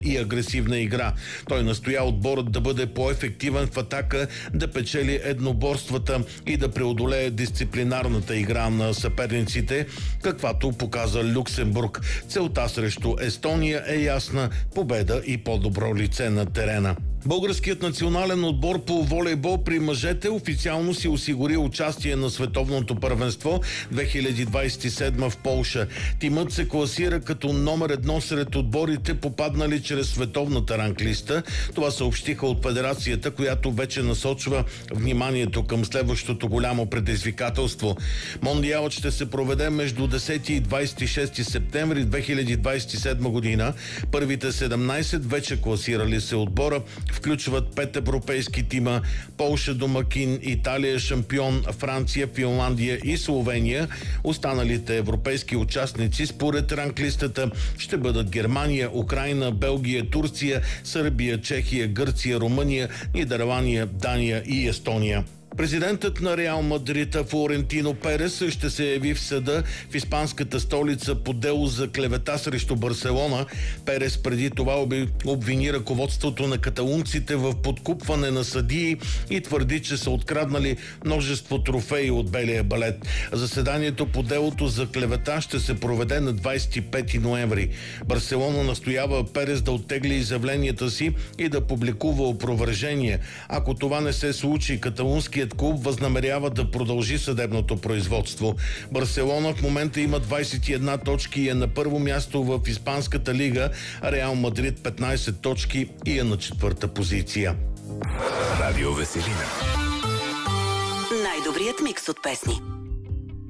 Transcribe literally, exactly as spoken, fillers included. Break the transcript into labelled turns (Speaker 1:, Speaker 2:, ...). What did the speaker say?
Speaker 1: и агресивна игра. Той настоя отборът да бъде по-ефективен в атака, да печели едноборствата и да преодолее дисциплинарната игра на съперниците, каквато показа Люксембург. Целта срещу Естония е ясна – победа и по-добро лице на терена. Българският национален отбор по волейбол при мъжете официално си осигури участие на световното първенство две хиляди двадесет и седма в Полша. Тимът се класира като номер едно сред отборите, попаднали чрез световната ранглиста. Това съобщиха от федерацията, която вече насочва вниманието към следващото голямо предизвикателство. Мондиалът ще се проведе между десети и двадесет и шести септември две хиляди двадесет и седма година. Първите седемнадесет вече класирали се отбора включват пет европейски тима: Полша домакин, Италия шампион, Франция, Финландия и Словения. Останалите европейски участници според ранглистата ще бъдат Германия, Украйна, Белгия, Турция, Сърбия, Чехия, Гърция, Румъния, Нидерландия, Дания и Естония. Президентът на Реал Мадрид Флорентино Перес ще се яви в съда в испанската столица по дело за клевета срещу Барселона. Перес преди това обвини ръководството на каталунците в подкупване на съдии и твърди, че са откраднали множество трофеи от белия балет. Заседанието по делото за клевета ще се проведе на двадесет и пети ноември. Барселона настоява Перес да оттегли изявленията си и да публикува опровержение. Ако това не се случи, каталунски клуб възнамерява да продължи съдебното производство. Барселона в момента има двадесет и една точки и е на първо място в Испанската лига, а Реал Мадрид петнадесет точки и е на четвърта позиция.
Speaker 2: Радио Веселина.
Speaker 3: Най-добрият микс от песни.